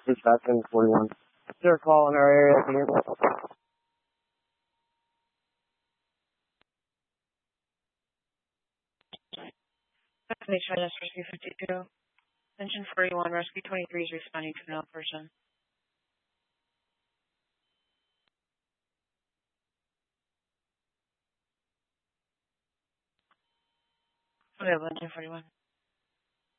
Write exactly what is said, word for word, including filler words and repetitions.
Dispatch ten forty-one. Is there a call in our area? Can you hear me? Destination is Rescue fifty-two. Engine forty-one, Rescue twenty-three is responding to an person. We have engine forty-one.